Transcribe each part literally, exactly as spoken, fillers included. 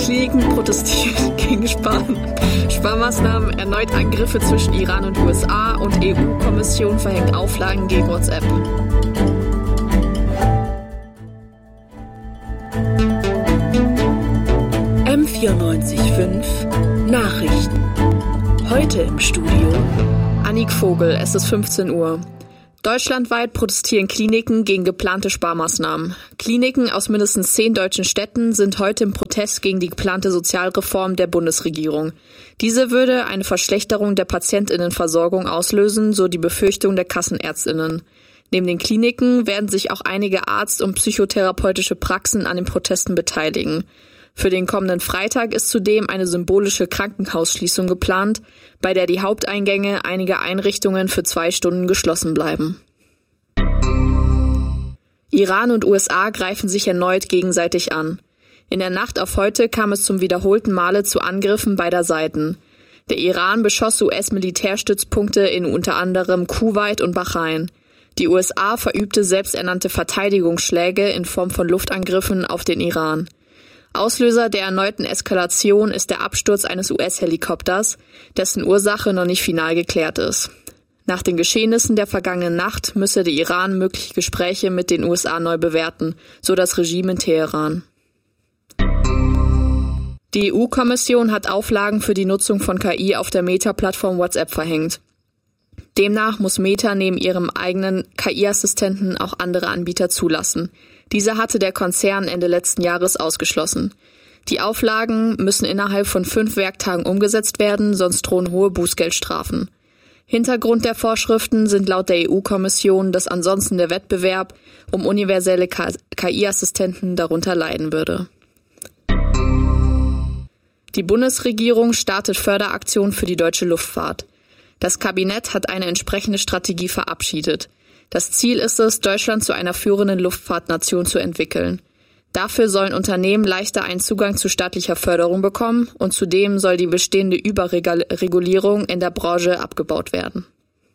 Kliniken protestieren gegen Spar- Sparmaßnahmen, erneut Angriffe zwischen Iran und U S A und E U-Kommission verhängt Auflagen gegen WhatsApp. M vierundneunzig Komma fünf Nachrichten. Heute im Studio Annik Vogel, es ist fünfzehn Uhr. Deutschlandweit protestieren Kliniken gegen geplante Sparmaßnahmen. Kliniken aus mindestens zehn deutschen Städten sind heute im Protest gegen die geplante Sozialreform der Bundesregierung. Diese würde eine Verschlechterung der PatientInnenversorgung auslösen, so die Befürchtung der KassenärztInnen. Neben den Kliniken werden sich auch einige Arzt- und psychotherapeutische Praxen an den Protesten beteiligen. Für den kommenden Freitag ist zudem eine symbolische Krankenhausschließung geplant, bei der die Haupteingänge einiger Einrichtungen für zwei Stunden geschlossen bleiben. Iran und U S A greifen sich erneut gegenseitig an. In der Nacht auf heute kam es zum wiederholten Male zu Angriffen beider Seiten. Der Iran beschoss U S-Militärstützpunkte in unter anderem Kuwait und Bahrain. Die U S A verübte selbsternannte Verteidigungsschläge in Form von Luftangriffen auf den Iran. Auslöser der erneuten Eskalation ist der Absturz eines U S-Helikopters, dessen Ursache noch nicht final geklärt ist. Nach den Geschehnissen der vergangenen Nacht müsse der Iran mögliche Gespräche mit den U S A neu bewerten, so das Regime in Teheran. Die E U-Kommission hat Auflagen für die Nutzung von K I auf der Meta-Plattform WhatsApp verhängt. Demnach muss Meta neben ihrem eigenen K I-Assistenten auch andere Anbieter zulassen. Diese hatte der Konzern Ende letzten Jahres ausgeschlossen. Die Auflagen müssen innerhalb von fünf Werktagen umgesetzt werden, sonst drohen hohe Bußgeldstrafen. Hintergrund der Vorschriften sind laut der E U-Kommission, dass ansonsten der Wettbewerb um universelle K I-Assistenten darunter leiden würde. Die Bundesregierung startet Förderaktionen für die deutsche Luftfahrt. Das Kabinett hat eine entsprechende Strategie verabschiedet. Das Ziel ist es, Deutschland zu einer führenden Luftfahrtnation zu entwickeln. Dafür sollen Unternehmen leichter einen Zugang zu staatlicher Förderung bekommen und zudem soll die bestehende Überregulierung in der Branche abgebaut werden.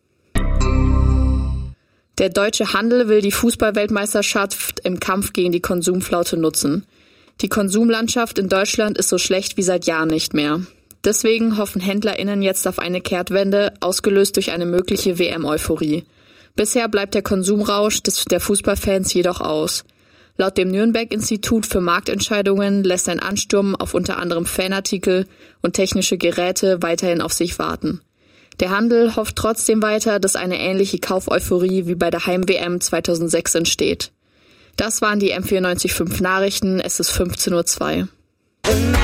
Der deutsche Handel will die Fußball-Weltmeisterschaft im Kampf gegen die Konsumflaute nutzen. Die Konsumlandschaft in Deutschland ist so schlecht wie seit Jahren nicht mehr. Deswegen hoffen HändlerInnen jetzt auf eine Kehrtwende, ausgelöst durch eine mögliche W M-Euphorie. Bisher bleibt der Konsumrausch des, der Fußballfans jedoch aus. Laut dem Nürnberg-Institut für Marktentscheidungen lässt ein Ansturm auf unter anderem Fanartikel und technische Geräte weiterhin auf sich warten. Der Handel hofft trotzdem weiter, dass eine ähnliche Kaufeuphorie wie bei der Heim-W M zweitausendsechs entsteht. Das waren die M vierundneunzig Komma fünf Nachrichten, es ist fünfzehn Uhr zwei.